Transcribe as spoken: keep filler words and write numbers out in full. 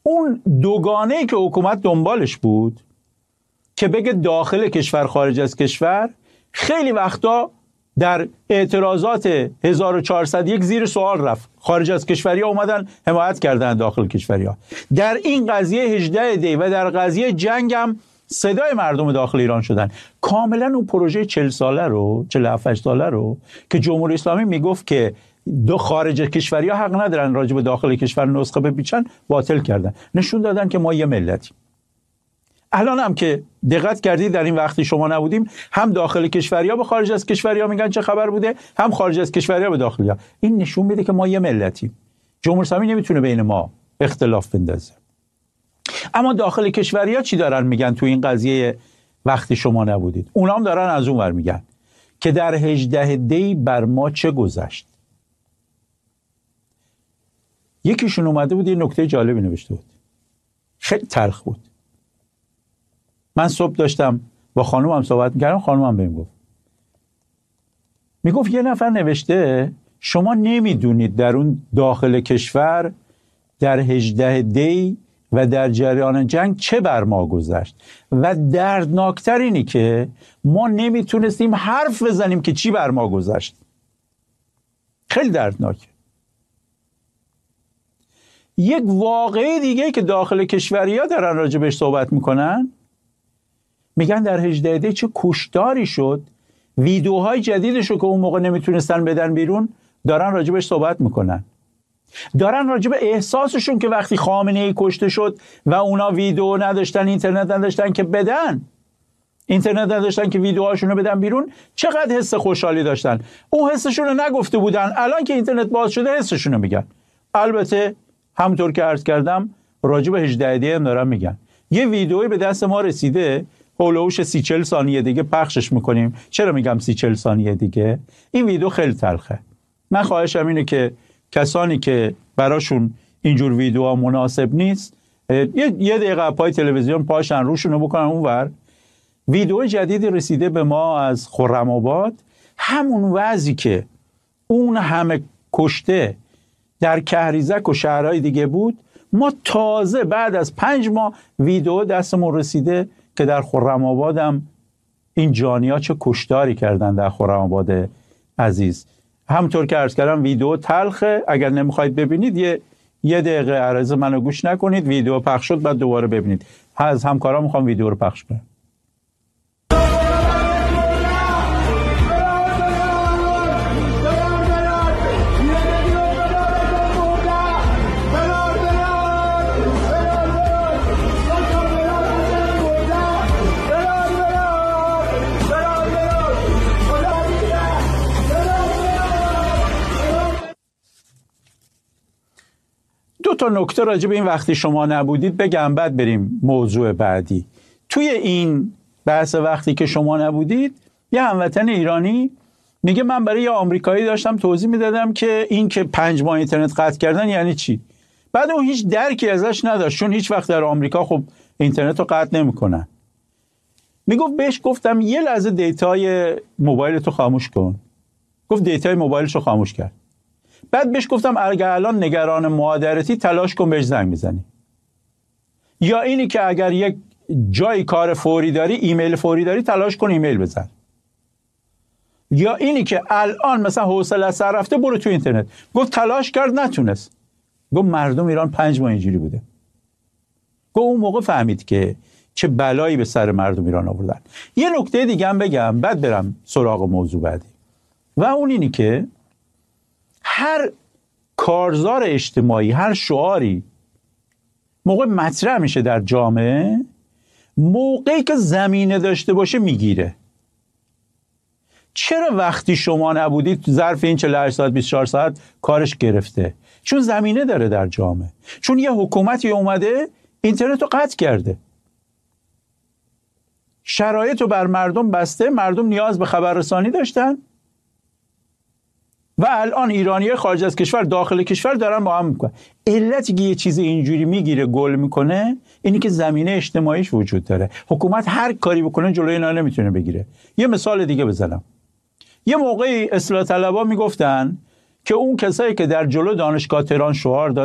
اون دوگانه‌ای که حکومت دنبالش بود که بگه داخل کشور خارج از کشور، خیلی وقتا در اعتراضات هزار و چهارصد و یک زیر سوال رفت. خارج از کشوری ها اومدن حمایت کردن داخل کشوری ها. در این قضیه هجده دی و در قضیه جنگ هم صدای مردم داخل ایران شدن. کاملا اون پروژه چهل ساله رو چهل و هفت ساله رو که جمهوری اسلامی میگفت که دو خارج کشوری ها حق ندارن راجع به داخل کشور نسخه بپیچن، باطل کردن. نشون دادن که ما یه ملتیم. الان هم که دقت کردید در این وقتی شما نبودیم، هم داخل کشوریا به خارج از کشوریا میگن چه خبر بوده، هم خارج از کشوریا به داخلیا. این نشون میده که ما یه ملتیم. جمهوری اسلامی نمیتونه بین ما اختلاف بندازه. اما داخل کشوریا چی دارن میگن تو این قضیه وقتی شما نبودید؟ اونا هم دارن از اون ور میگن که در هجده دی بر ما چه گذشت. یکیشون اومده بود یه نکته جالبی نوشته بود، خیلی تلخ بود. من صبح داشتم با خانومم صحبت میکردم، خانومم بهم گفت، میگفت یه نفر نوشته شما نمیدونید در اون داخل کشور در هجده دی و در جریان جنگ چه بر ما گذشت و دردناکتر اینی که ما نمیتونستیم حرف بزنیم که چی بر ما گذشت. خیلی دردناکه. یک واقعه دیگه که داخل کشوریا دارن راجع بهش صحبت میکنن، میگن در هجده دی چه کشتاری شد. ویدیوهای جدیدشو که اون موقع نمیتونستن بدن بیرون دارن راجع بهش صحبت میکنن. دارن راجع به احساسشون که وقتی خامنه ای کشته شد و اونا ویدیو نداشتن، اینترنت نداشتن که بدن، اینترنت نداشتن که ویدیوهاشونو بدن بیرون، چقدر حس خوشحالی داشتن. اون حسشون رو نگفته بودن، الان که اینترنت باز شده حسشون رو میگن. البته همونطور که عرض کردم راجع به هجده دی هم دارن میگن. یه ویدیویی به دست ما رسیده، هولوش سی چهل ثانیه دیگه پخشش میکنیم. چرا میگم سی چهل ثانیه دیگه؟ این ویدیو خیلی تلخه. من خواهشم اینه که کسانی که براشون اینجور ویدیوها مناسب نیست، یه یه دقیقه پای تلویزیون پاشن روشونو بکنن اونور. ویدیو جدیدی رسیده به ما از خرم آباد، همون وضعی که اون همه کشته در کهریزک و شهرهای دیگه بود، ما تازه بعد از پنج ماه ویدیو دستمون رسیده که در خرم آباد هم این جانیا چه کشتاری کردن در خرم آباد عزیز. همونطور که عرض کردم ویدیو تلخه، اگر نمیخواید ببینید یه یه دقیقه عرض منو گوش نکنید، ویدیو پخش شد بعد دوباره ببینید. از همکارام میخوام ویدیو رو پخش کنم. دو تا نکته راجع به این وقتی شما نبودید بگم، بعد بریم موضوع بعدی. توی این بحث وقتی که شما نبودید، یه هموطن ایرانی میگه من برای یه آمریکایی داشتم توضیح میدادم که این که پنج ماه اینترنت قطع کردن یعنی چی. بعد اون هیچ درکی ازش نداشت، چون هیچ وقت در آمریکا خب اینترنت رو قطع نمیکنن. میگفت بهش گفتم یه لحظه دیتای موبایلتو خاموش کن. گفت دیتای موبایلشو خاموش کرد. بعد بهش گفتم اگر الان نگران مهاجرتی تلاش کن بهش زنگ بزنی، یا اینی که اگر یک جای کار فوری داری، ایمیل فوری داری، تلاش کن ایمیل بزن، یا اینی که الان مثلا حوصله سر رفته برو تو اینترنت. گفت تلاش کرد نتونست. گفت مردم ایران پنج ماه اینجوری بوده. گفت اون موقع فهمید که چه بلایی به سر مردم ایران آوردن. یه نکته دیگه هم بگم بعد برم سراغ موضوع بعدی، و اون اینی که هر کارزار اجتماعی، هر شعاری موقع مطرح میشه در جامعه، موقعی که زمینه داشته باشه میگیره. چرا وقتی شما نبودید ظرف این چهل و هشت ساعت بیست و چهار ساعت کارش گرفته؟ چون زمینه داره در جامعه، چون یه حکومتی اومده اینترنت رو قطع کرده، شرایط رو بر مردم بسته، مردم نیاز به خبررسانی داشتن و الان ایرانی خارج از کشور داخل کشور دارن با هم میکنن. علتی که یه چیز اینجوری میگیره گل میکنه اینی که زمینه اجتماعیش وجود داره. حکومت هر کاری بکنه جلوی اینا نمیتونه بگیره. یه مثال دیگه بزنم. یه موقعی اصلاح طلبها میگفتن که اون کسایی که در جلو دانشگاه تهران شعار